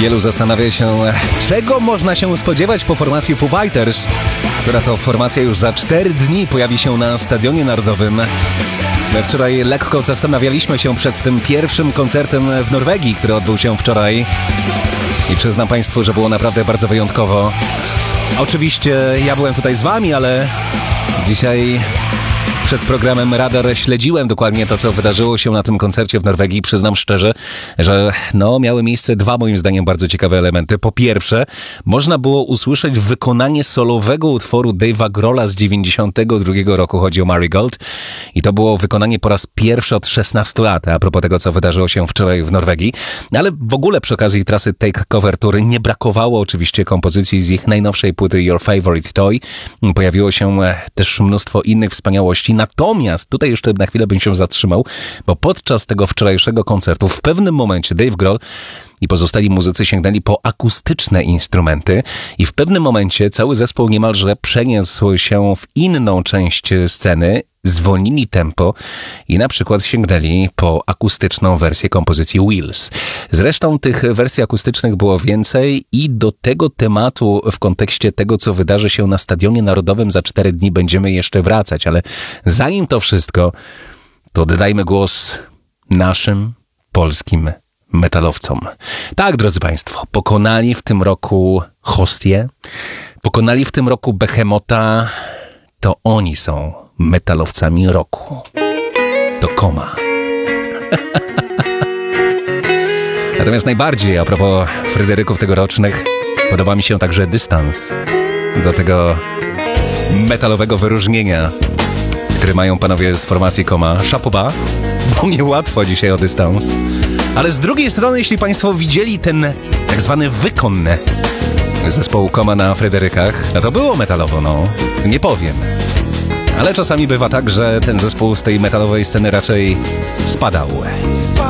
Wielu zastanawia się, czego można się spodziewać po formacji Foo Fighters, która to formacja już za 4 dni pojawi się na Stadionie Narodowym. My wczoraj lekko zastanawialiśmy się przed tym pierwszym koncertem w Norwegii, który odbył się wczoraj. I przyznam Państwu, że było naprawdę bardzo wyjątkowo. Oczywiście ja byłem tutaj z Wami, ale dzisiaj przed programem Radar śledziłem dokładnie to, co wydarzyło się na tym koncercie w Norwegii. Przyznam szczerze, że miały miejsce 2 moim zdaniem bardzo ciekawe elementy. Po pierwsze, można było usłyszeć wykonanie solowego utworu Dave'a Grohla z 92 roku. Chodzi o Marigold. I to było wykonanie po raz pierwszy od 16 lat, a propos tego, co wydarzyło się wczoraj w Norwegii. Ale w ogóle przy okazji trasy Take Cover Tour nie brakowało oczywiście kompozycji z ich najnowszej płyty Your Favorite Toy. Pojawiło się też mnóstwo innych wspaniałości. Natomiast tutaj jeszcze na chwilę bym się zatrzymał, bo podczas tego wczorajszego koncertu w pewnym momencie Dave Grohl i pozostali muzycy sięgnęli po akustyczne instrumenty i w pewnym momencie cały zespół niemalże przeniósł się w inną część sceny, zwolnili tempo i na przykład sięgnęli po akustyczną wersję kompozycji Wheels. Zresztą tych wersji akustycznych było więcej i do tego tematu w kontekście tego, co wydarzy się na Stadionie Narodowym za 4 dni będziemy jeszcze wracać, ale zanim to wszystko, to oddajmy głos naszym polskim metalowcom. Tak, drodzy Państwo, pokonali w tym roku Hostię, pokonali w tym roku Behemota, to oni są metalowcami roku. To Koma. Natomiast najbardziej a propos Fryderyków tegorocznych podoba mi się także dystans do tego metalowego wyróżnienia, który mają panowie z formacji Koma. Chapeau bas, bo niełatwo dzisiaj o dystans. Ale z drugiej strony, jeśli Państwo widzieli ten tak zwany wykon zespołu Koma na Fryderykach, to było metalowo, nie powiem. Ale czasami bywa tak, że ten zespół z tej metalowej sceny raczej spadał.